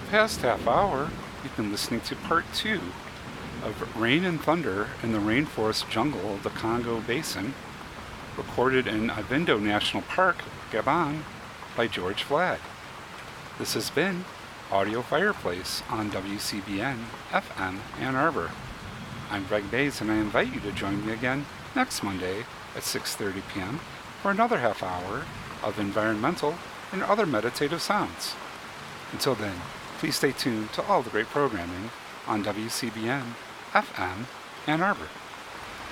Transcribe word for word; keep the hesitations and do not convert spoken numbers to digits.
past half hour, you've been listening to part two of Rain and Thunder in the Rainforest Jungle of the Congo Basin, recorded in Avindo National Park, Gabon, by George Flagg. This has been Audio Fireplace on W C B N F M Ann Arbor. I'm Greg Bays, and I invite you to join me again next Monday at six thirty p.m. for another half hour of environmental and other meditative sounds. Until then, please stay tuned to all the great programming on W C B N F M Ann Arbor.